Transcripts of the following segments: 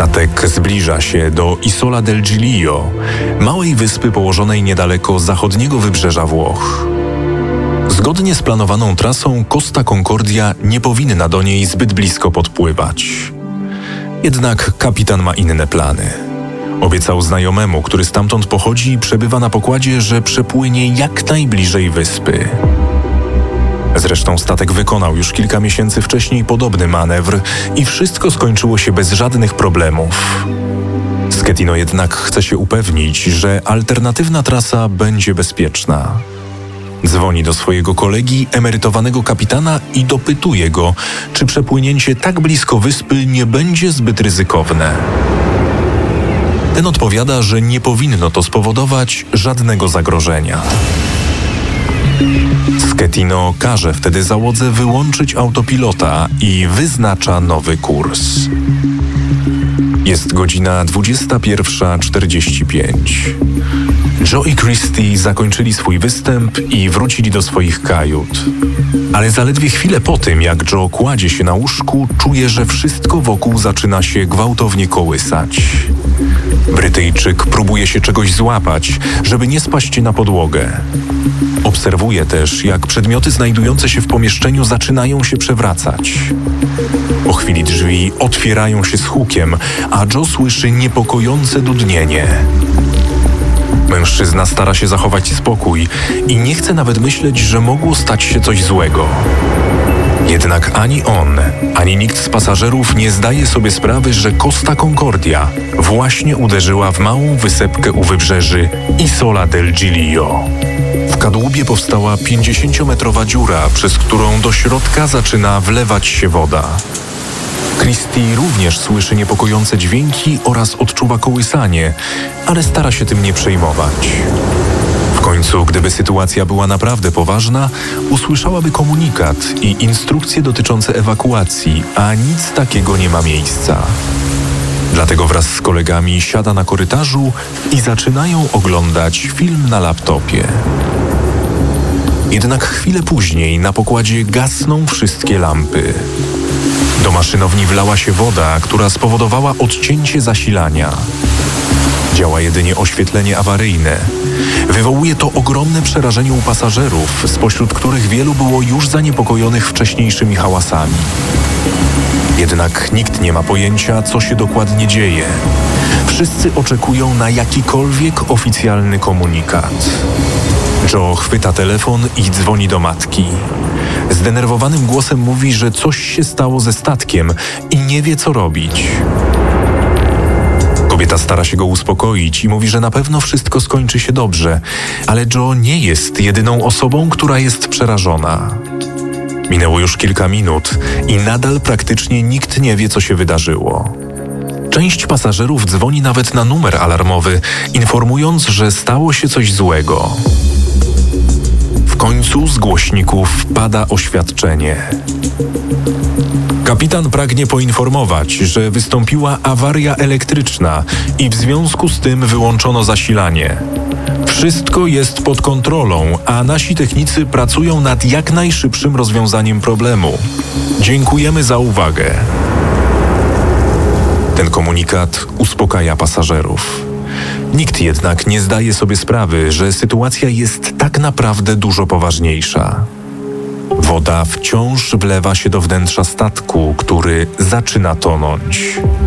Statek zbliża się do Isola del Giglio, małej wyspy położonej niedaleko zachodniego wybrzeża Włoch. Zgodnie z planowaną trasą Costa Concordia nie powinna do niej zbyt blisko podpływać. Jednak kapitan ma inne plany. Obiecał znajomemu, który stamtąd pochodzi i przebywa na pokładzie, że przepłynie jak najbliżej wyspy. Zresztą statek wykonał już kilka miesięcy wcześniej podobny manewr i wszystko skończyło się bez żadnych problemów. Schettino jednak chce się upewnić, że alternatywna trasa będzie bezpieczna. Dzwoni do swojego kolegi, emerytowanego kapitana i dopytuje go, czy przepłynięcie tak blisko wyspy nie będzie zbyt ryzykowne. Ten odpowiada, że nie powinno to spowodować żadnego zagrożenia. Schettino każe wtedy załodze wyłączyć autopilota i wyznacza nowy kurs. Jest godzina 21:45. Joe i Christy zakończyli swój występ i wrócili do swoich kajut. Ale zaledwie chwilę po tym, jak Joe kładzie się na łóżku, czuje, że wszystko wokół zaczyna się gwałtownie kołysać. Brytyjczyk próbuje się czegoś złapać, żeby nie spaść na podłogę. Obserwuje też, jak przedmioty znajdujące się w pomieszczeniu zaczynają się przewracać. Po chwili drzwi otwierają się z hukiem, a Joe słyszy niepokojące dudnienie. Mężczyzna stara się zachować spokój i nie chce nawet myśleć, że mogło stać się coś złego. Jednak ani on, ani nikt z pasażerów nie zdaje sobie sprawy, że Costa Concordia właśnie uderzyła w małą wysepkę u wybrzeży Isola del Giglio. W kadłubie powstała 50-metrowa dziura, przez którą do środka zaczyna wlewać się woda. Christy również słyszy niepokojące dźwięki oraz odczuwa kołysanie, ale stara się tym nie przejmować. W końcu, gdyby sytuacja była naprawdę poważna, usłyszałaby komunikat i instrukcje dotyczące ewakuacji, a nic takiego nie ma miejsca. Dlatego wraz z kolegami siada na korytarzu i zaczynają oglądać film na laptopie. Jednak chwilę później na pokładzie gasną wszystkie lampy. Do maszynowni wlała się woda, która spowodowała odcięcie zasilania. Działa jedynie oświetlenie awaryjne. Wywołuje to ogromne przerażenie u pasażerów, spośród których wielu było już zaniepokojonych wcześniejszymi hałasami. Jednak nikt nie ma pojęcia, co się dokładnie dzieje. Wszyscy oczekują na jakikolwiek oficjalny komunikat. Joe chwyta telefon i dzwoni do matki. Zdenerwowanym głosem mówi, że coś się stało ze statkiem i nie wie, co robić. Kobieta stara się go uspokoić i mówi, że na pewno wszystko skończy się dobrze, ale Joe nie jest jedyną osobą, która jest przerażona. Minęło już kilka minut i nadal praktycznie nikt nie wie, co się wydarzyło. Część pasażerów dzwoni nawet na numer alarmowy, informując, że stało się coś złego. W końcu z głośników pada oświadczenie. Kapitan pragnie poinformować, że wystąpiła awaria elektryczna i w związku z tym wyłączono zasilanie. Wszystko jest pod kontrolą, a nasi technicy pracują nad jak najszybszym rozwiązaniem problemu. Dziękujemy za uwagę. Ten komunikat uspokaja pasażerów. Nikt jednak nie zdaje sobie sprawy, że sytuacja jest tak naprawdę dużo poważniejsza. Woda wciąż wlewa się do wnętrza statku, który zaczyna tonąć.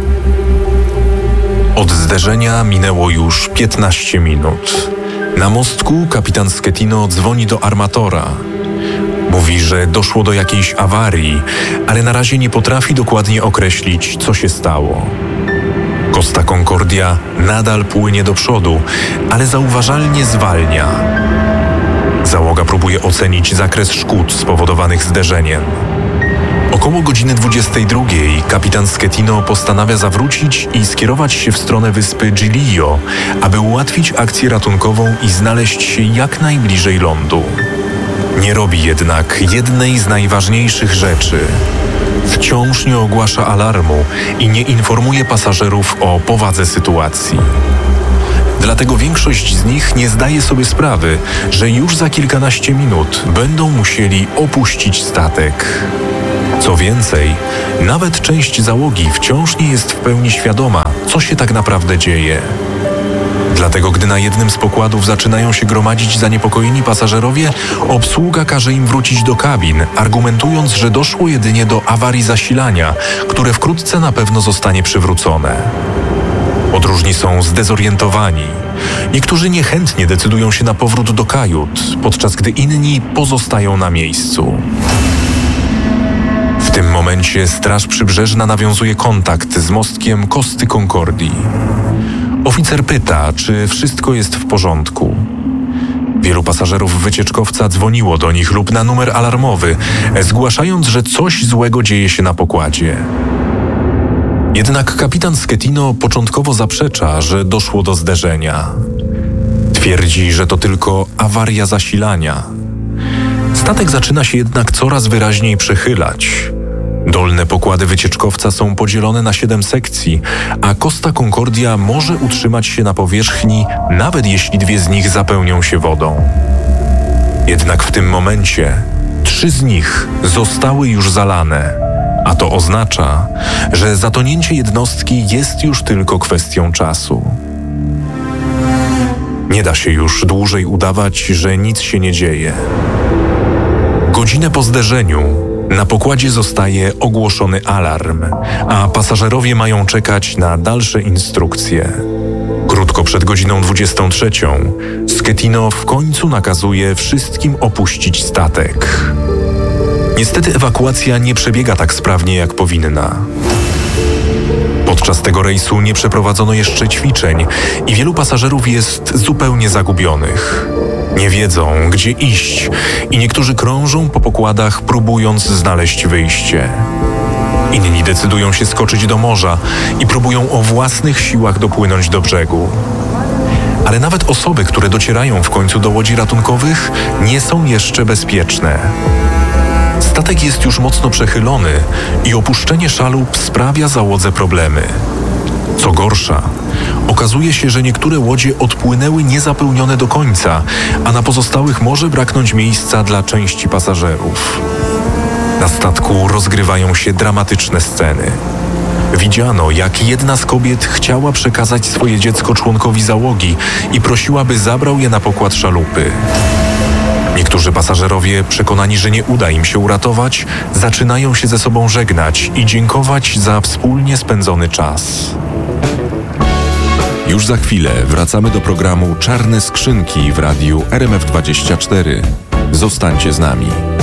Od zderzenia minęło już 15 minut. Na mostku kapitan Schettino dzwoni do armatora. Mówi, że doszło do jakiejś awarii, ale na razie nie potrafi dokładnie określić, co się stało. Costa Concordia nadal płynie do przodu, ale zauważalnie zwalnia. Załoga próbuje ocenić zakres szkód spowodowanych zderzeniem. Około godziny 22 kapitan Schettino postanawia zawrócić i skierować się w stronę wyspy Giglio, aby ułatwić akcję ratunkową i znaleźć się jak najbliżej lądu. Nie robi jednak jednej z najważniejszych rzeczy. Wciąż nie ogłasza alarmu i nie informuje pasażerów o powadze sytuacji. Dlatego większość z nich nie zdaje sobie sprawy, że już za kilkanaście minut będą musieli opuścić statek. Co więcej, nawet część załogi wciąż nie jest w pełni świadoma, co się tak naprawdę dzieje. Dlatego, gdy na jednym z pokładów zaczynają się gromadzić zaniepokojeni pasażerowie, obsługa każe im wrócić do kabin, argumentując, że doszło jedynie do awarii zasilania, które wkrótce na pewno zostanie przywrócone. Podróżni są zdezorientowani. Niektórzy niechętnie decydują się na powrót do kajut, podczas gdy inni pozostają na miejscu. W tym momencie Straż Przybrzeżna nawiązuje kontakt z mostkiem Costy Concordii. Oficer pyta, czy wszystko jest w porządku. Wielu pasażerów wycieczkowca dzwoniło do nich lub na numer alarmowy, zgłaszając, że coś złego dzieje się na pokładzie. Jednak kapitan Schettino początkowo zaprzecza, że doszło do zderzenia. Twierdzi, że to tylko awaria zasilania. Statek zaczyna się jednak coraz wyraźniej przechylać. Dolne pokłady wycieczkowca są podzielone na 7 sekcji, a Costa Concordia może utrzymać się na powierzchni, nawet jeśli 2 z nich zapełnią się wodą. Jednak w tym momencie 3 z nich zostały już zalane, a to oznacza, że zatonięcie jednostki jest już tylko kwestią czasu. Nie da się już dłużej udawać, że nic się nie dzieje. Godzinę po zderzeniu na pokładzie zostaje ogłoszony alarm, a pasażerowie mają czekać na dalsze instrukcje. Krótko przed godziną 23 Schettino w końcu nakazuje wszystkim opuścić statek. Niestety ewakuacja nie przebiega tak sprawnie, jak powinna. Podczas tego rejsu nie przeprowadzono jeszcze ćwiczeń i wielu pasażerów jest zupełnie zagubionych. Nie wiedzą, gdzie iść i niektórzy krążą po pokładach, próbując znaleźć wyjście. Inni decydują się skoczyć do morza i próbują o własnych siłach dopłynąć do brzegu. Ale nawet osoby, które docierają w końcu do łodzi ratunkowych, nie są jeszcze bezpieczne. Statek jest już mocno przechylony i opuszczenie szalup sprawia załodze problemy. Co gorsza, okazuje się, że niektóre łodzie odpłynęły niezapełnione do końca, a na pozostałych może braknąć miejsca dla części pasażerów. Na statku rozgrywają się dramatyczne sceny. Widziano, jak jedna z kobiet chciała przekazać swoje dziecko członkowi załogi i prosiła, by zabrał je na pokład szalupy. Niektórzy pasażerowie, przekonani, że nie uda im się uratować, zaczynają się ze sobą żegnać i dziękować za wspólnie spędzony czas. Już za chwilę wracamy do programu Czarne Skrzynki w radiu RMF24. Zostańcie z nami.